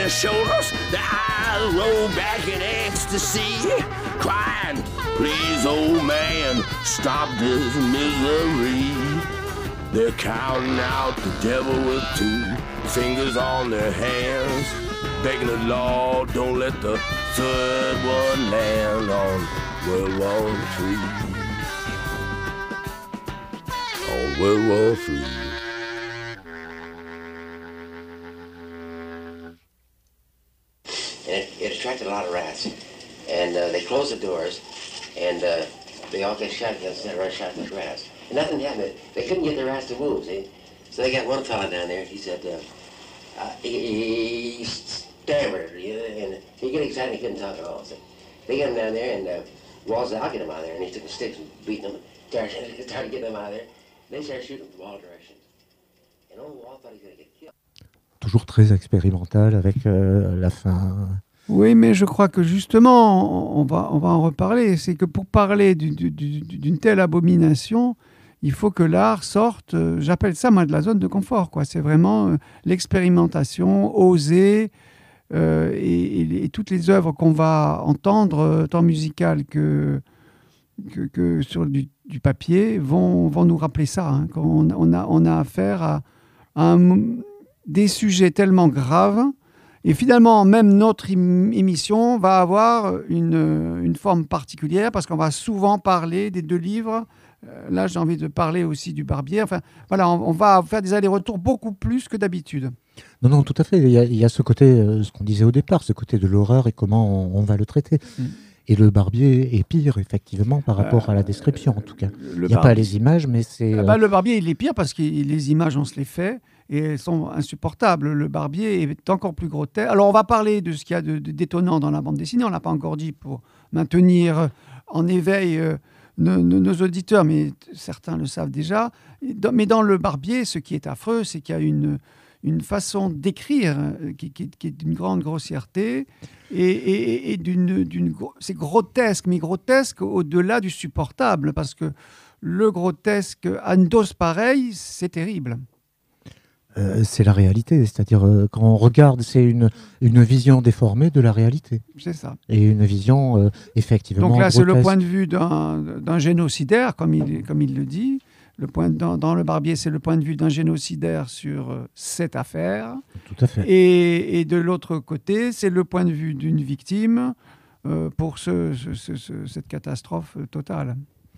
shoulders, the eyes roll back in ecstasy, crying, please, old man, stop this misery. They're counting out the devil with 2 fingers on their hands, begging the Lord, don't let the third one land on World War III. On World War III. And it attracted a lot of rats. And they closed the doors, and they all get shotguns and run shot like rats. And nothing happened. They couldn't get the rats to move, see? So they got one fella down there, he said, he stammered, and he got excited, he couldn't talk at all. So they got him down there, and Wall said, I'll get him out of there. And he took the sticks and beat them, and started getting them out of there. And they started shooting from all directions. And old Wall thought he was going to get killed. Toujours très expérimental avec la fin. Oui, mais je crois que justement, on va en reparler. C'est que pour parler d'une telle abomination, il faut que l'art sorte, j'appelle ça moi de la zone de confort, quoi. C'est vraiment l'expérimentation, oser, et toutes les œuvres qu'on va entendre, tant musicales que sur du papier, vont nous rappeler ça. Hein, on a affaire à des sujets tellement graves. Et finalement, même notre émission va avoir une forme particulière parce qu'on va souvent parler des 2 livres. Là, j'ai envie de parler aussi du Barbier. Enfin, voilà, on va faire des allers-retours beaucoup plus que d'habitude. Non, tout à fait. Il y a ce côté, ce qu'on disait au départ, ce côté de l'horreur et comment on va le traiter. Et le Barbier est pire, effectivement, par rapport à la description, en tout cas. Il n'y a pas les images, mais c'est... Le Barbier, il est pire parce que les images, on se les fait. Et elles sont insupportables. Le Barbier est encore plus grotesque. Alors, on va parler de ce qu'il y a de d'étonnant dans la bande dessinée. On ne l'a pas encore dit pour maintenir en éveil nos auditeurs, mais certains le savent déjà. Mais dans le Barbier, ce qui est affreux, c'est qu'il y a une façon d'écrire qui est d'une grande grossièreté et c'est grotesque, mais grotesque au-delà du supportable, parce que le grotesque à une dose pareille, c'est terrible. C'est la réalité, c'est-à-dire quand on regarde, c'est une vision déformée de la réalité. C'est ça. Et une vision effectivement donc là, grotesque. c'est le point de vue d'un génocidaire, comme il le dit. Dans le Barbier, c'est le point de vue d'un génocidaire sur cette affaire. Tout à fait. Et de l'autre côté, c'est le point de vue d'une victime pour cette catastrophe totale.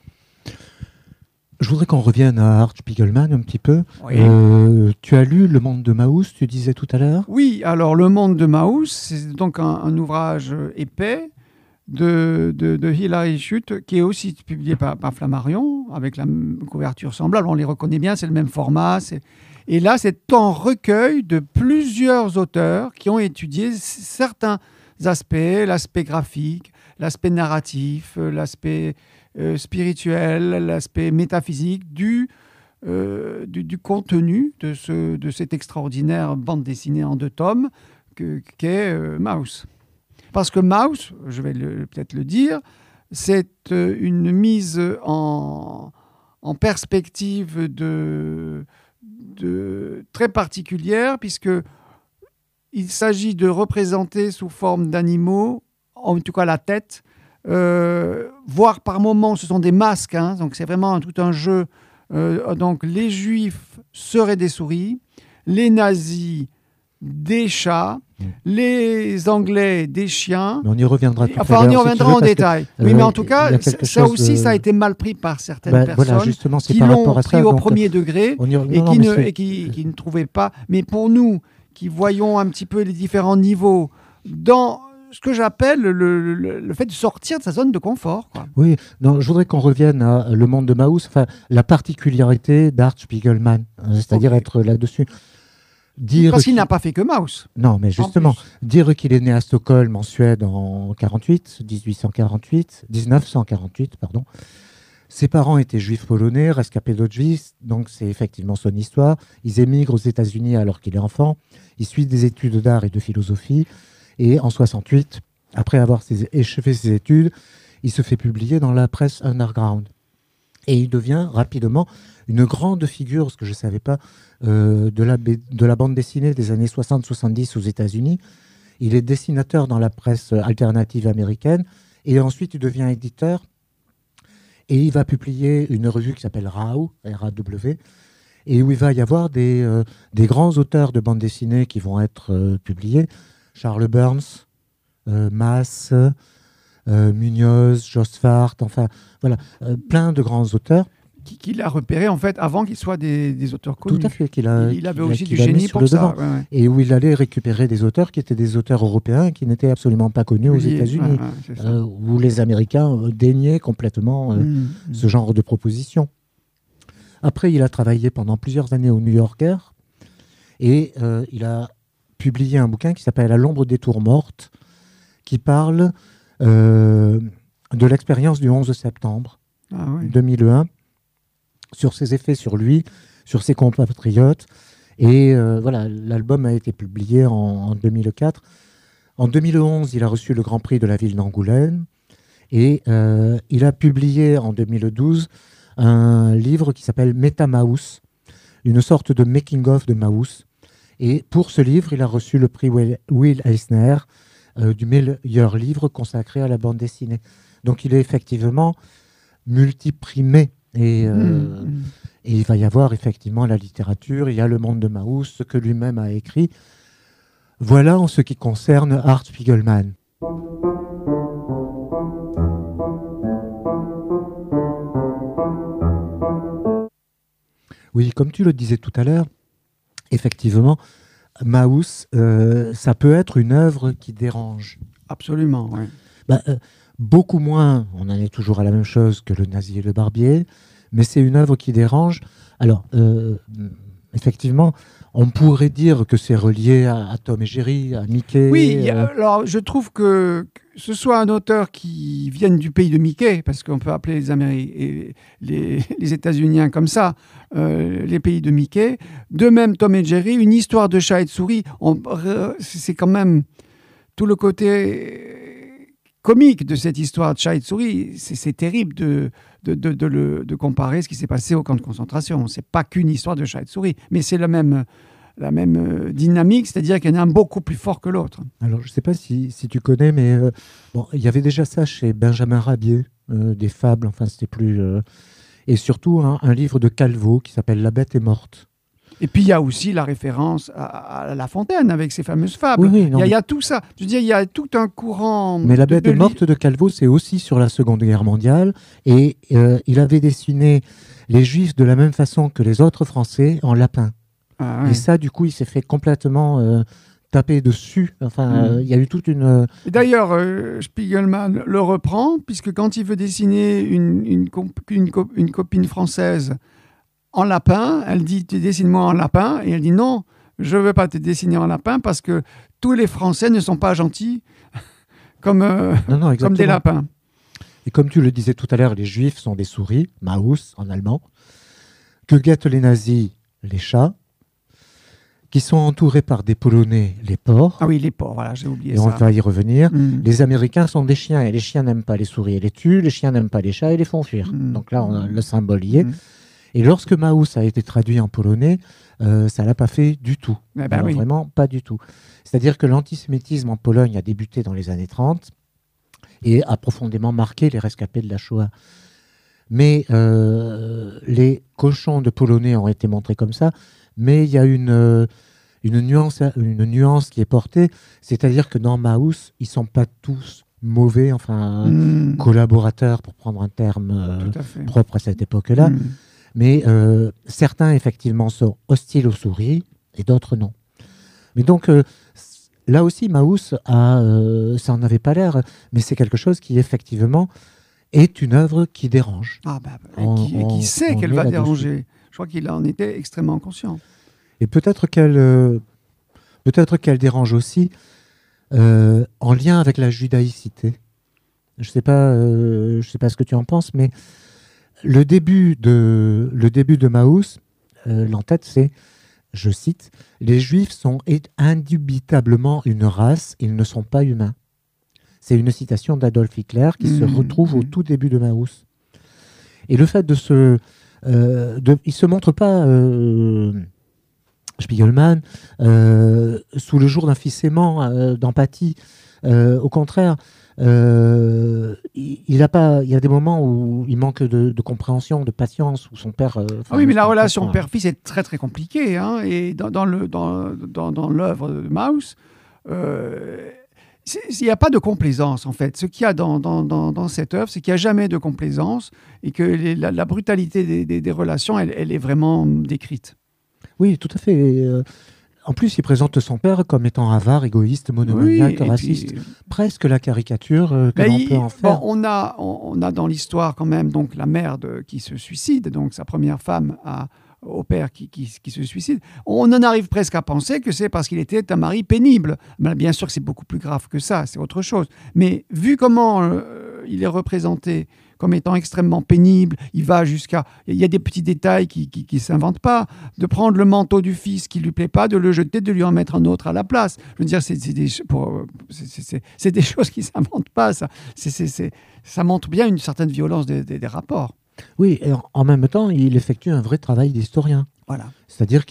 Je voudrais qu'on revienne à Art Spiegelman un petit peu. Oui. Tu as lu Le Monde de Maus, tu disais tout à l'heure ? Oui, alors Le Monde de Maus, c'est donc un ouvrage épais de Hilary Schutt, qui est aussi publié par Flammarion, avec la couverture semblable. On les reconnaît bien, c'est le même format. Et là, c'est un recueil de plusieurs auteurs qui ont étudié certains aspects, l'aspect graphique, l'aspect narratif, l'aspect spirituel, l'aspect métaphysique du contenu de cette extraordinaire bande dessinée en 2 tomes qu'est Maus. Parce que Maus, je vais peut-être le dire, c'est une mise en perspective très particulière, puisqu'il s'agit de représenter sous forme d'animaux, en tout cas la tête, voire par moments ce sont des masques, hein, donc c'est vraiment tout un jeu. Donc les juifs seraient des souris, les nazis des chats, les anglais des chiens. Mais on y reviendra tout à l'heure. On y reviendra en détail. Oui, mais en tout cas, ça a été mal pris par certaines personnes voilà, justement, c'est qui par l'ont rapport à pris ça, au donc, premier degré et qui ne trouvaient pas. Mais pour nous, qui voyons un petit peu les différents niveaux dans ce que j'appelle le fait de sortir de sa zone de confort, quoi. Oui, non, je voudrais qu'on revienne à Le Monde de Maus, enfin, la particularité d'Art Spiegelman, c'est-à-dire être là-dessus. Parce qu'il n'a pas fait que Maus. Non, mais justement, dire qu'il est né à Stockholm, en Suède, en 1948, pardon. Ses parents étaient juifs polonais, rescapés d'Auschwitz, donc c'est effectivement son histoire. Ils émigrent aux États-Unis alors qu'il est enfant. Il suit des études d'art et de philosophie. Et en 68, après avoir achevé ses études, il se fait publier dans la presse underground. Et il devient rapidement une grande figure, ce que je ne savais pas, de la bande dessinée des années 60-70 aux États-Unis. Il est dessinateur dans la presse alternative américaine et ensuite il devient éditeur et il va publier une revue qui s'appelle RAW, R-A-W, et où il va y avoir des grands auteurs de bande dessinée qui vont être publiés. Charles Burns, Mass, Munoz, Joss Fart, enfin voilà, plein de grands auteurs. Qu'il a repéré en fait avant qu'ils soient des auteurs connus. Tout à fait. Il avait aussi du génie pour ça. Ouais, ouais. Et où il allait récupérer des auteurs qui étaient des auteurs européens qui n'étaient absolument pas connus aux États-Unis, où les Américains déniaient complètement ce genre de proposition. Après, il a travaillé pendant plusieurs années au New Yorker et il a publié un bouquin qui s'appelle « À l'ombre des tours mortes » qui parle de l'expérience du 11 septembre 2001, sur ses effets sur lui, sur ses compatriotes. Et voilà, l'album a été publié en 2004. En 2011, il a reçu le Grand Prix de la ville d'Angoulême. Et il a publié en 2012 un livre qui s'appelle Meta-Maus, une sorte de making-of de Maus. Et pour ce livre, il a reçu le prix Will Eisner du meilleur livre consacré à la bande dessinée. Donc il est effectivement multiprimé. Et il va y avoir effectivement la littérature, il y a le monde de Maus, ce que lui-même a écrit. Voilà en ce qui concerne Art Spiegelman. Oui, comme tu le disais tout à l'heure, effectivement, Maus, ça peut être une œuvre qui dérange. Absolument, oui. Beaucoup moins, on en est toujours à la même chose que le Nazi et le Barbier, mais c'est une œuvre qui dérange. Alors, effectivement, on pourrait dire que c'est relié à Tom et Jerry, à Mickey. Oui, alors je trouve que ce soit un auteur qui vienne du pays de Mickey, parce qu'on peut appeler les États-Uniens comme ça, les pays de Mickey. De même, Tom et Jerry, une histoire de chat et de souris, c'est quand même tout le côté comique de cette histoire de chat et de souris. C'est terrible de comparer ce qui s'est passé au camp de concentration. C'est pas qu'une histoire de chat et de souris, mais c'est la même dynamique, c'est-à-dire qu'il y en a un beaucoup plus fort que l'autre. Alors, je ne sais pas si tu connais, mais il y avait déjà ça chez Benjamin Rabier, des fables, enfin, c'était plus... et surtout, un livre de Calvo qui s'appelle « La bête est morte ». Et puis, il y a aussi la référence à La Fontaine, avec ses fameuses fables. Oui, il y a tout ça. Je veux dire, il y a tout un courant... Mais La bête est morte de Calvo, c'est aussi sur la Seconde Guerre mondiale. Et il avait dessiné les Juifs de la même façon que les autres Français, en lapin. Ah, ouais. Et ça, du coup, il s'est fait complètement taper dessus. Enfin, il y a eu toute une... D'ailleurs, Spiegelman le reprend, puisque quand il veut dessiner une copine française en lapin, elle dit « dessine-moi en lapin », et elle dit « non, je ne veux pas te dessiner en lapin parce que tous les Français ne sont pas gentils comme des lapins ». Et comme tu le disais tout à l'heure, les Juifs sont des souris, Maus en allemand, que guettent les nazis, les chats, qui sont entourés par des Polonais, les porcs. Ah oui, les porcs, voilà, j'ai oublié ça. Et on va y revenir. Les Américains sont des chiens, et les chiens n'aiment pas les souris et les tuent, les chiens n'aiment pas les chats et les font fuir. Donc là, on a le symbole lié. Et lorsque Maus a été traduit en polonais, ça ne l'a pas fait du tout. Oui. Vraiment pas du tout. C'est-à-dire que l'antisémitisme en Pologne a débuté dans les années 30 et a profondément marqué les rescapés de la Shoah. Mais les cochons de polonais ont été montrés comme ça, mais il y a une nuance qui est portée, c'est-à-dire que dans Maus, ils ne sont pas tous mauvais, enfin collaborateurs, pour prendre un terme propre à cette époque-là. Mais certains, effectivement, sont hostiles aux souris et d'autres non. Mais donc, là aussi, Maus, ça n'en avait pas l'air, mais c'est quelque chose qui, effectivement, est une œuvre qui dérange. Et qui sait qu'elle va déranger. Je crois qu'il en était extrêmement conscient. Et peut-être qu'elle dérange aussi en lien avec la judaïcité. Je sais pas ce que tu en penses, mais le début de Maus, l'entête, c'est, je cite, « Les Juifs sont indubitablement une race, ils ne sont pas humains ». C'est une citation d'Adolf Hitler qui se retrouve au tout début de Maus. Et le fait il ne se montre pas Spiegelman, sous le jour d'un fils aimant, d'empathie. Au contraire, il y a des moments où il manque de compréhension, de patience, où son père... oui, mais la relation père-fils est très très compliquée. Hein, et dans l'œuvre de Mauss, il n'y a pas de complaisance, en fait. Ce qu'il y a dans cette œuvre, c'est qu'il n'y a jamais de complaisance et que la brutalité des relations, elle est vraiment décrite. Oui, tout à fait. En plus, il présente son père comme étant avare, égoïste, monomaniaque, raciste. Presque la caricature que l'on peut en faire. Bon, on a dans l'histoire quand même donc, la mère qui se suicide, donc sa première femme au père qui se suicide. On en arrive presque à penser que c'est parce qu'il était un mari pénible. Mais bien sûr que c'est beaucoup plus grave que ça, c'est autre chose. Mais vu comment il est représenté comme étant extrêmement pénible, il y a des petits détails qui ne s'inventent pas, de prendre le manteau du fils qui ne lui plaît pas, de le jeter, de lui en mettre un autre à la place. Je veux dire, c'est des choses qui ne s'inventent pas. Ça montre bien une certaine violence des rapports. Oui, et en même temps, il effectue un vrai travail d'historien. Voilà. C'est-à-dire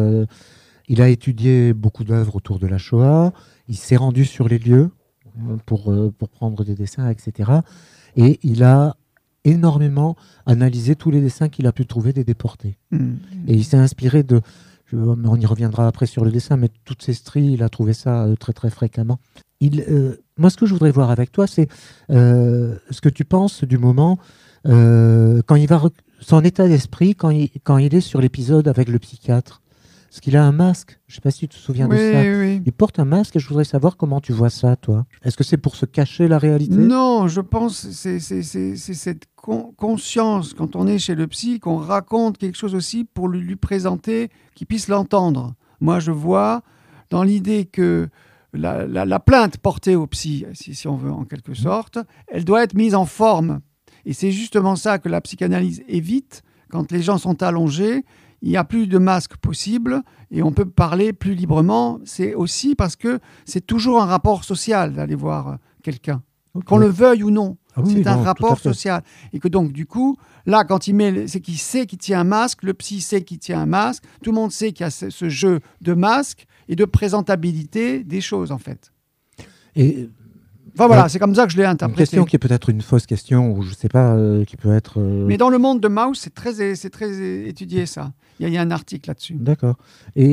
il a étudié beaucoup d'œuvres autour de la Shoah, il s'est rendu sur les lieux pour prendre des dessins, etc. Et il a énormément analysé tous les dessins qu'il a pu trouver des déportés. Et il s'est inspiré on y reviendra après sur le dessin, mais toutes ces stries, il a trouvé ça très très fréquemment. Moi, ce que je voudrais voir avec toi, c'est ce que tu penses du moment quand il va son état d'esprit quand il est sur l'épisode avec le psychiatre. Parce qu'il a un masque. Je ne sais pas si tu te souviens de ça. Oui. Il porte un masque et je voudrais savoir comment tu vois ça, toi. Est-ce que c'est pour se cacher la réalité ? Non, je pense que c'est cette conscience, quand on est chez le psy, qu'on raconte quelque chose aussi pour lui présenter, qu'il puisse l'entendre. Moi, je vois dans l'idée que la plainte portée au psy, si on veut en quelque sorte, elle doit être mise en forme. Et c'est justement ça que la psychanalyse évite. Quand les gens sont allongés, il n'y a plus de masque possible et on peut parler plus librement. C'est aussi parce que c'est toujours un rapport social d'aller voir quelqu'un, qu'on le veuille ou non. C'est un rapport social. Et que donc, du coup, là, quand c'est qu'il sait qu'il tient un masque, le psy sait qu'il tient un masque, tout le monde sait qu'il y a ce jeu de masque et de présentabilité des choses, en fait. Et... Enfin, voilà, c'est comme ça que je l'ai interprété. Une question qui est peut-être une fausse question, ou je ne sais pas, qui peut être... Mais dans le monde de Mauss, c'est très étudié, ça. Il y a un article là-dessus. D'accord. Et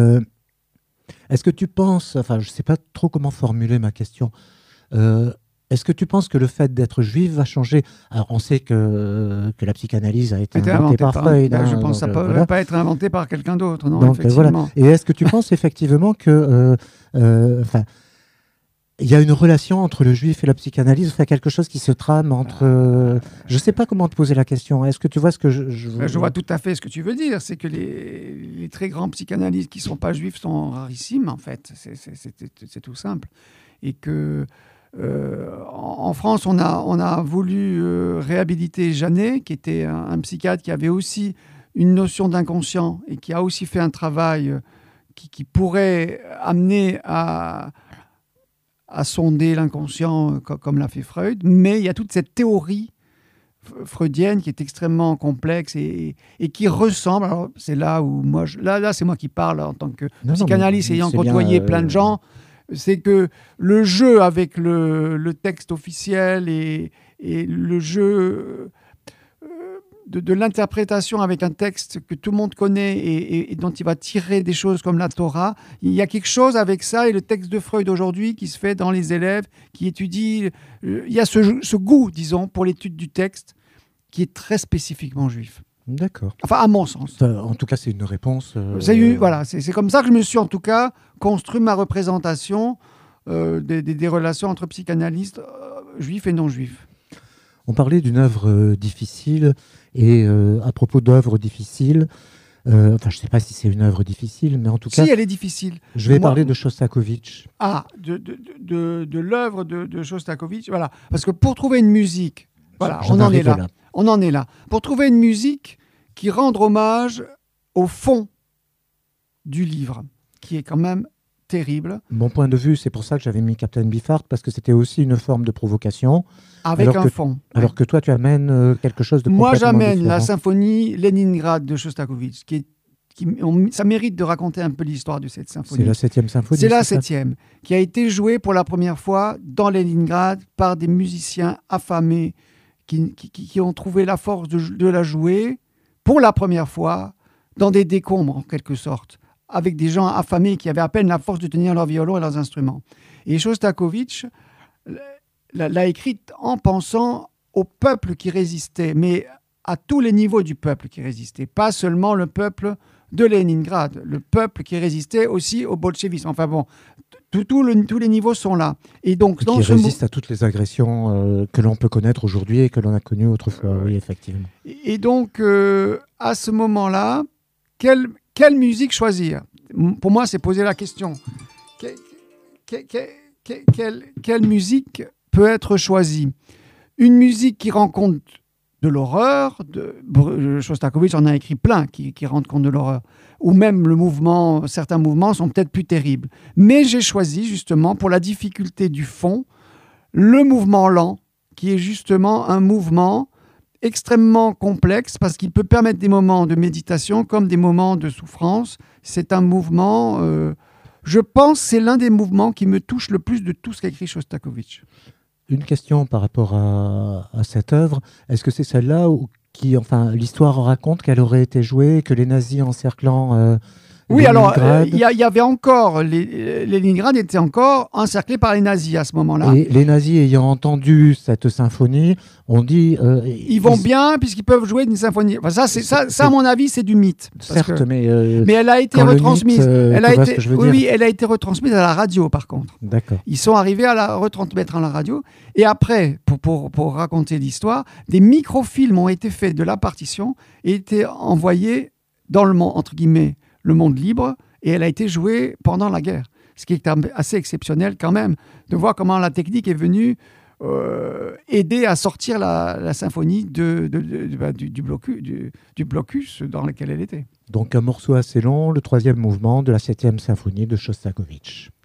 est-ce que tu penses... Enfin, je ne sais pas trop comment formuler ma question. Est-ce que tu penses que le fait d'être juif va changer... Alors, on sait que la psychanalyse a été inventée par Freud. Je pense que ça ne peut pas être inventé par quelqu'un d'autre, non, donc, effectivement. Et est-ce que tu penses effectivement que... il y a une relation entre le juif et la psychanalyse, enfin quelque chose qui se trame entre... je ne sais pas comment te poser la question. Est-ce que tu vois ce que je vois tout à fait ce que tu veux dire. C'est que les très grands psychanalystes qui ne sont pas juifs sont rarissimes, en fait. C'est tout simple. Et que en France, on a voulu réhabiliter Janet, qui était un psychiatre qui avait aussi une notion d'inconscient et qui a aussi fait un travail qui pourrait amener à sonder l'inconscient comme l'a fait Freud, mais il y a toute cette théorie freudienne qui est extrêmement complexe et qui ressemble, alors c'est là où moi, là c'est moi qui parle en tant que psychanalyste ayant côtoyé plein de gens, c'est que le jeu avec le texte officiel et le jeu de l'interprétation avec un texte que tout le monde connaît et dont il va tirer des choses comme la Torah. Il y a quelque chose avec ça et le texte de Freud aujourd'hui qui se fait dans les élèves, qui étudient. Il y a ce goût, disons, pour l'étude du texte qui est très spécifiquement juif. D'accord. Enfin, à mon sens. En tout cas, c'est une réponse... Voilà, c'est comme ça que je me suis en tout cas construit ma représentation des relations entre psychanalystes juifs et non juifs. On parlait d'une œuvre difficile et à propos d'œuvres difficiles, enfin je ne sais pas si c'est une œuvre difficile, mais en tout cas... Si, elle est difficile. Je vais parler de Shostakovich. Ah, de l'œuvre de Shostakovich, voilà. Parce que pour trouver une musique, voilà, on en est là. On en est là. Pour trouver une musique qui rende hommage au fond du livre, qui est quand même terrible. Mon point de vue, c'est pour ça que j'avais mis Captain Beefheart, parce que c'était aussi une forme de provocation. Avec un fond. Alors que toi, tu amènes quelque chose de complètement différent. Moi, j'amène la symphonie Leningrad de Shostakovich, qui ça mérite de raconter un peu l'histoire de cette symphonie. C'est la 7e symphonie. C'est la ça 7e, qui a été jouée pour la première fois dans Leningrad par des musiciens affamés qui ont trouvé la force de la jouer pour la première fois dans des décombres, en quelque sorte, avec des gens affamés qui avaient à peine la force de tenir leur violon et leurs instruments. Et Shostakovich l'a écrite en pensant au peuple qui résistait, mais à tous les niveaux du peuple qui résistait, pas seulement le peuple de Leningrad, le peuple qui résistait aussi au bolchevisme. Enfin bon, tous les niveaux sont là. Et donc, qui résiste à toutes les agressions que l'on peut connaître aujourd'hui et que l'on a connues autrefois, oui, effectivement. Et donc, à ce moment-là, quelle musique choisir ? Pour moi, c'est poser la question. Quelle musique peut être choisie ? Une musique qui rend compte de l'horreur, Shostakovich en a écrit plein qui rendent compte de l'horreur, ou même certains mouvements sont peut-être plus terribles. Mais j'ai choisi justement, pour la difficulté du fond, le mouvement lent, qui est justement un mouvement extrêmement complexe, parce qu'il peut permettre des moments de méditation comme des moments de souffrance. C'est un mouvement, je pense, c'est l'un des mouvements qui me touche le plus de tout ce qu'a écrit Shostakovich. Une question par rapport à cette œuvre. Est-ce que c'est celle-là l'histoire raconte qu'elle aurait été jouée, que les nazis encerclant oui, alors, il y avait encore... Leningrad était encore encerclé par les nazis à ce moment-là. Et les nazis ayant entendu cette symphonie, ont dit... ils vont bien puisqu'ils peuvent jouer une symphonie. Enfin, ça, à mon avis, c'est du mythe. Certes, mais elle a été retransmise. Elle a été retransmise à la radio, par contre. D'accord. Ils sont arrivés à la retransmettre à la radio. Et après, pour raconter l'histoire, des microfilms ont été faits de la partition et étaient envoyés dans le monde, entre guillemets, le monde libre, et elle a été jouée pendant la guerre. Ce qui est assez exceptionnel quand même, de voir comment la technique est venue aider à sortir la symphonie du blocus dans lequel elle était. Donc un morceau assez long, le 3e mouvement de la 7e symphonie de Shostakovich.